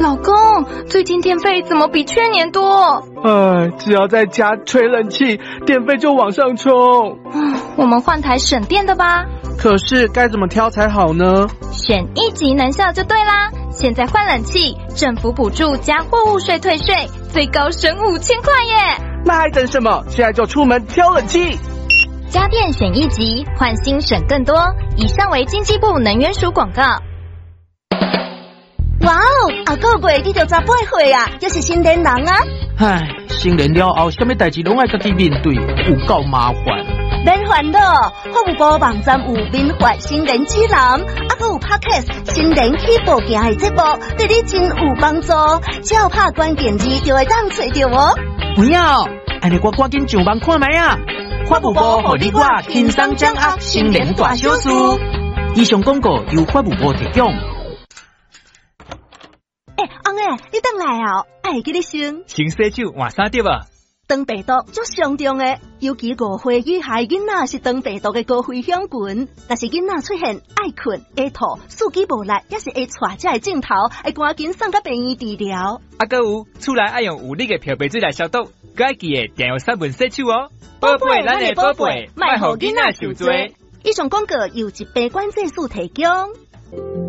老公，最近电费怎么比去年多？ 只要在家吹冷气，电费就往上冲。 我们换台省电的吧。 可是该怎么挑才好呢？ 选一级能效就对啦。现在换冷气，政府补助加货物税退税，最高省5000块耶！ 那还等什么？现在就出门挑冷气。 家电选一级，换新省更多。以上为经济部能源署广告。 哇哦，啊个月你就18岁啊，这是新年人啊！ 唉，成年了后，什么代志拢爱家己面对，有够麻烦。 免烦恼，服务部网站有免费新年指南，还有 Podcast 新年起步行的节目，对你真有帮助。只要拍关键字就会当找到哦。 不要，安尼我赶紧上网看卖啊！法务部互你我轻松掌握新年大小事。以上广告由法务部提供。 翁诶，你等来哦，爱记你先。 先洗手换衫对吧？ 肠病毒足严重诶，尤其5岁以下囡仔是肠病毒嘅高危险群。若是囡仔出现爱困、会吐、四肢无力，也是会带这个镜头，会赶紧送到病院治疗。 还有厝内爱用有力嘅漂白水来消毒，该记得定用3分洗手哦。宝贝，咱的宝贝，莫互囡仔受罪。 以上广告由疾病管制署提供。